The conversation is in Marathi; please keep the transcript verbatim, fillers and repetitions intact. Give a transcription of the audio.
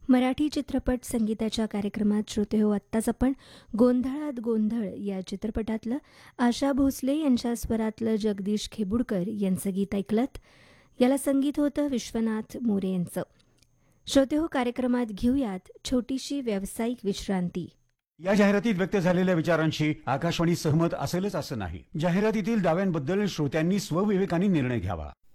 मराठी चित्रपट संगीताच्या कार्यक्रमात श्रोते हो, आत्ताच आपण गोंधळात गोंधळ या चित्रपटातलं आशा भोसले यांच्या स्वरातलं जगदीश खेबुडकर यांचं गीत ऐकलत. याला संगीत होतं विश्वनाथ मोरे यांचं. श्रोते हो, कार्यक्रमात घेऊयात छोटीशी व्यावसायिक विश्रांती. या जाहिरातीत व्यक्त झालेल्या विचारांशी आकाशवाणी सहमत असेलच असं नाही. जाहिरातीतील दाव्यांबद्दल श्रोत्यांनी स्वविवेकाने निर्णय घ्यावा.